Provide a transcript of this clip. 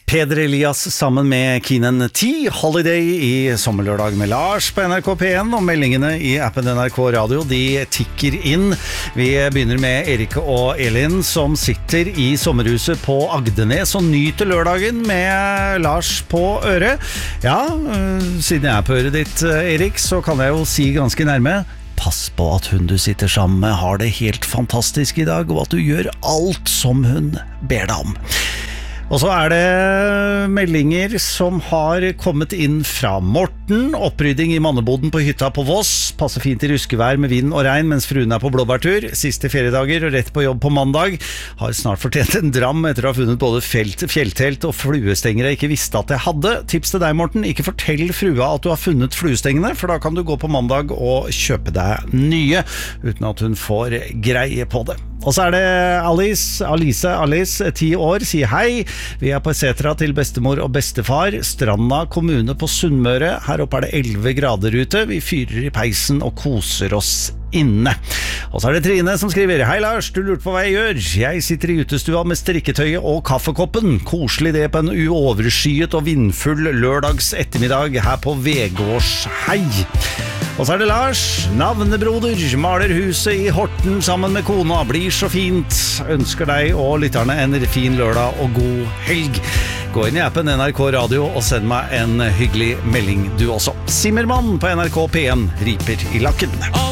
Peder Elias sammen med Keenan T, Holiday i sommerlørdag med Lars på NRK P1, og meldingene i appen NRK Radio, de tikker inn. Vi begynner med Erik og Elin som sitter i sommerhuset på Agdenes og nyter lørdagen med Lars på øret. Ja, siden jeg er på øret ditt, Erik, så kan jeg jo si ganske nærme: pass på at hun du sitter sammen med har det helt fantastisk i dag, og at du gjør alt som hun ber deg om. Og så er det meldinger som har kommet inn fra Morten. Opprydding i manneboden på hytta på Voss. Passer fint i ruskevær med vind og regn mens fruen er på blåbærtur. Siste feriedager og rett på jobb på mandag. Har snart fortjent en dram etter å ha funnet både fjelltelt og fluestenger jeg ikke visste at jeg hadde. Tips til deg, Morten: ikke fortell frua at du har funnet fluestengene, for da kan du gå på mandag og kjøpe deg nye uten at hun får greie på det. Og så er det Alice, 10 år, sier hei. Vi er på setra til bestemor og bestefar, Stranda kommune på Sunnmøre. Her oppe er det 11 grader ute. Vi fyrer i peisen og koser oss inne. Og så er det Trine som skriver: hei Lars, du lurte på hva jeg gjør. Jeg sitter i utestua med strikketøyet og kaffekoppen. Koselig det på en uoverskyet og vindfull lørdags ettermiddag her på Vegårshei. Og så er det Lars, navnebroder, maler huset i Horten sammen med kona. Blir så fint. Ønsker deg og lytterne en fin lørdag og god helg. Gå inn i appen NRK Radio og send meg en hyggelig melding du også. Simmermann på NRK P1 riper i lakken.